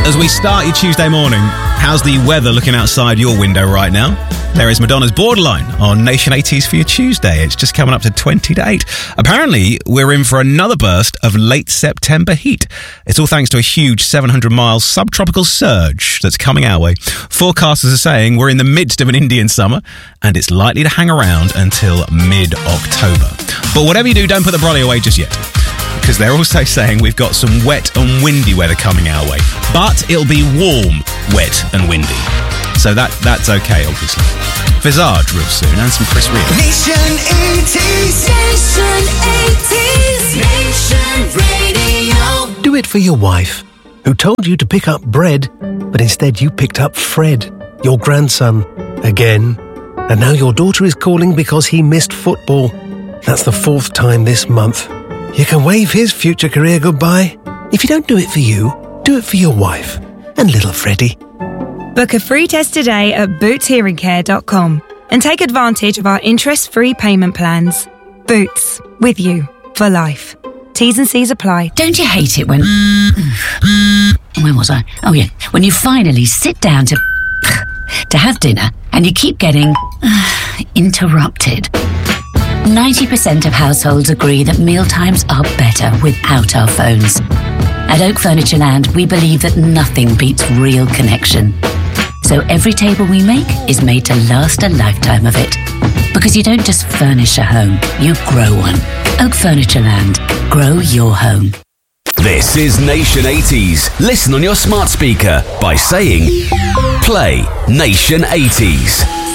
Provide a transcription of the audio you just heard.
As we start your Tuesday morning, how's the weather looking outside your window right now? There is Madonna's Borderline on Nation 80s for your Tuesday. It's just coming up to 20 to 8. Apparently, we're in for another burst of late September heat. It's all thanks to a huge 700-mile subtropical surge that's coming our way. Forecasters are saying we're in the midst of an Indian summer, and it's likely to hang around until mid-October. But whatever you do, don't put the brolly away just yet, because they're also saying we've got some wet and windy weather coming our way. But it'll be warm, wet and windy. So that's okay, obviously. Visage real soon, and some Chris Rea. Nation 80s. Nation 80s. Nation Radio. Do it for your wife, who told you to pick up bread, but instead you picked up Fred, your grandson, again. And now your daughter is calling because he missed football. That's the 4th time this month. You can wave his future career goodbye. If you don't do it for you, do it for your wife and little Freddie. Book a free test today at bootshearingcare.com and take advantage of our interest-free payment plans. Boots, with you for life. T's and C's apply. Don't you hate it when... Where was I? Oh, yeah. When you finally sit down to have dinner and you keep getting interrupted. 90% of households agree that mealtimes are better without our phones. At Oak Furnitureland, we believe that nothing beats real connection. So every table we make is made to last a lifetime of it. Because you don't just furnish a home, you grow one. Oak Furnitureland. Grow your home. This is Nation 80s. Listen on your smart speaker by saying, play Nation 80s.